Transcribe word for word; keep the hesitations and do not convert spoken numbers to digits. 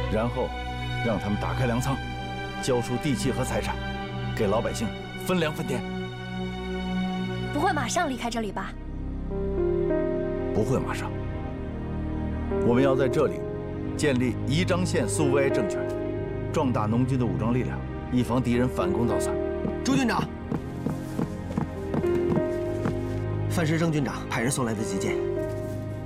然后让他们打开粮仓，交出地契和财产，给老百姓分粮分田。 不会马上离开这里吧？ 不会马上。我们要在这里建立宜章县苏维埃政权，壮大农军的武装力量，以防敌人反攻倒算。 朱军长，范世征军长派人送来的急件。